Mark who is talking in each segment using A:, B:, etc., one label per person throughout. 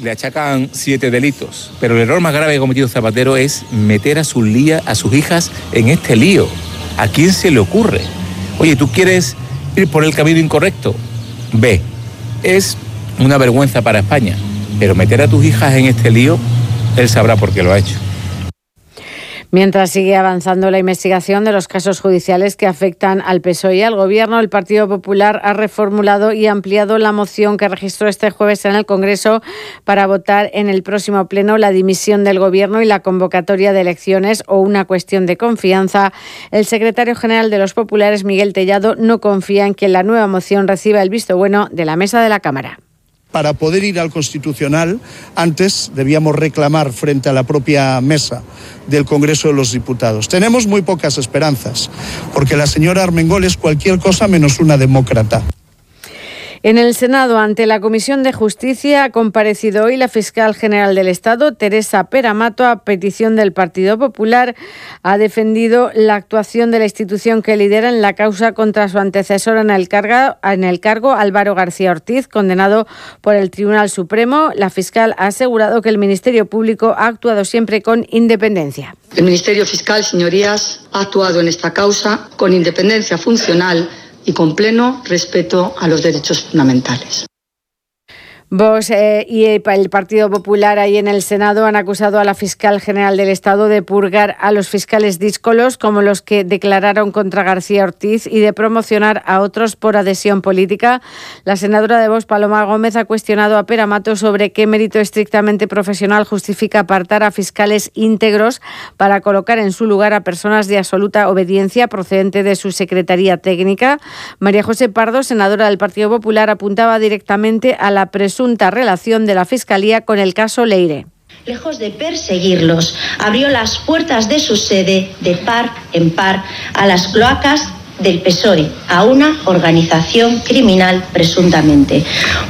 A: le achacan 7 delitos, pero el error más grave que ha cometido Zapatero es meter a sus hijas en este lío. ¿A quién se le ocurre? Oye, ¿tú quieres ir por el camino incorrecto? Ve, es una vergüenza para España, pero meter a tus hijas en este lío, él sabrá por qué lo ha hecho.
B: Mientras sigue avanzando la investigación de los casos judiciales que afectan al PSOE y al Gobierno, el Partido Popular ha reformulado y ampliado la moción que registró este jueves en el Congreso para votar en el próximo pleno la dimisión del Gobierno y la convocatoria de elecciones o una cuestión de confianza. El secretario general de los Populares, Miguel Tellado, no confía en que la nueva moción reciba el visto bueno de la mesa de la Cámara.
C: Para poder ir al Constitucional, antes debíamos reclamar frente a la propia mesa del Congreso de los Diputados. Tenemos muy pocas esperanzas, porque la señora Armengol es cualquier cosa menos una demócrata.
B: En el Senado, ante la Comisión de Justicia, ha comparecido hoy la fiscal general del Estado, Teresa Peramato, a petición del Partido Popular. Ha defendido la actuación de la institución que lidera en la causa contra su antecesor en el cargo, Álvaro García Ortiz, condenado por el Tribunal Supremo. La fiscal ha asegurado que el Ministerio Público ha actuado siempre con independencia.
D: El Ministerio Fiscal, señorías, ha actuado en esta causa con independencia funcional y con pleno respeto a los derechos fundamentales.
B: Vox y el Partido Popular ahí en el Senado han acusado a la fiscal general del Estado de purgar a los fiscales díscolos como los que declararon contra García Ortiz y de promocionar a otros por adhesión política. La senadora de Vox, Paloma Gómez, ha cuestionado a Peramato sobre qué mérito estrictamente profesional justifica apartar a fiscales íntegros para colocar en su lugar a personas de absoluta obediencia procedente de su Secretaría Técnica. María José Pardo, senadora del Partido Popular, apuntaba directamente a la presunta relación de la Fiscalía con el caso Leire.
E: Lejos de perseguirlos, abrió las puertas de su sede de par en par a las cloacas del PSOE, a una organización criminal presuntamente.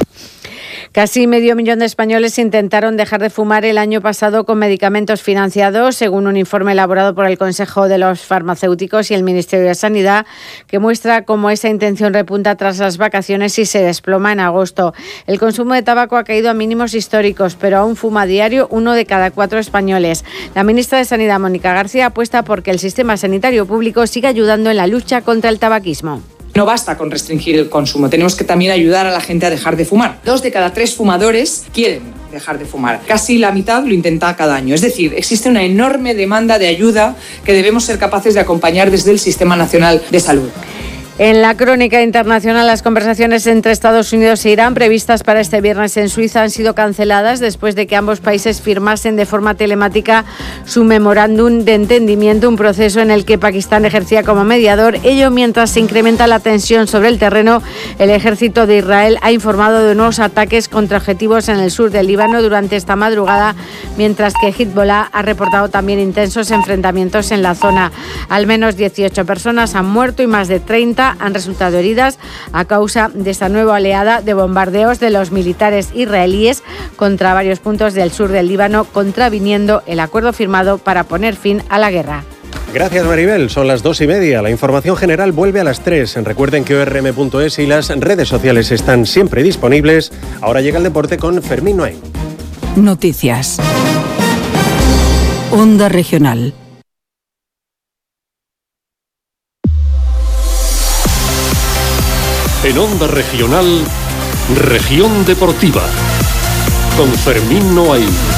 B: Casi 500.000 de españoles intentaron dejar de fumar el año pasado con medicamentos financiados, según un informe elaborado por el Consejo de los Farmacéuticos y el Ministerio de Sanidad, que muestra cómo esa intención repunta tras las vacaciones y se desploma en agosto. El consumo de tabaco ha caído a mínimos históricos, pero aún fuma a diario 1 de cada 4 españoles. La ministra de Sanidad, Mónica García, apuesta por que el sistema sanitario público siga ayudando en la lucha contra el tabaquismo.
F: No basta con restringir el consumo, tenemos que también ayudar a la gente a dejar de fumar. 2 de cada 3 fumadores quieren dejar de fumar. Casi la mitad lo intenta cada año. Es decir, existe una enorme demanda de ayuda que debemos ser capaces de acompañar desde el Sistema Nacional de Salud.
B: En la crónica internacional, las conversaciones entre Estados Unidos e Irán previstas para este viernes en Suiza han sido canceladas después de que ambos países firmasen de forma telemática su memorándum de entendimiento, un proceso en el que Pakistán ejercía como mediador. Ello mientras se incrementa la tensión sobre el terreno. El ejército de Israel ha informado de nuevos ataques contra objetivos en el sur del Líbano durante esta madrugada, mientras que Hezbollah ha reportado también intensos enfrentamientos en la zona. Al menos 18 personas han muerto y más de 30 han resultado heridas a causa de esta nueva oleada de bombardeos de los militares israelíes contra varios puntos del sur del Líbano, contraviniendo el acuerdo firmado para poner fin a la guerra.
G: Gracias, Maribel. Son las 2:30. La información general vuelve a las 3. Recuerden que ORM.es y las redes sociales están siempre disponibles. Ahora llega el deporte con Fermín Noain.
H: Noticias. Onda Regional.
I: En Onda Regional, Región Deportiva, con Fermín Noain.